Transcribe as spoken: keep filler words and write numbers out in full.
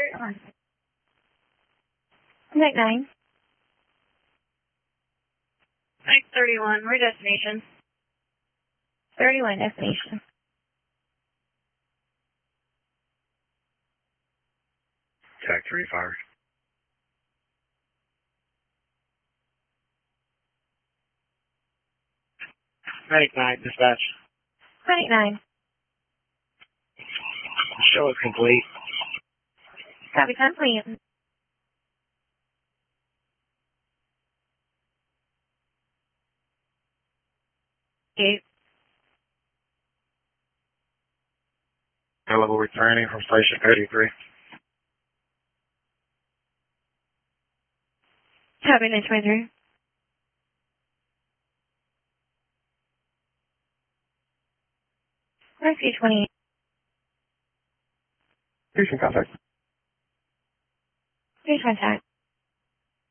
Night nine. Night thirty-one, where destination? thirty-one, destination. Tac three, fire. Medic nine, dispatch. Medic nine. Show is complete. Copy, complete. Eight. Available returning from station thirty-three. Copy, nine twenty-three. Rescue twenty-eight. Houston contact. Here's contact.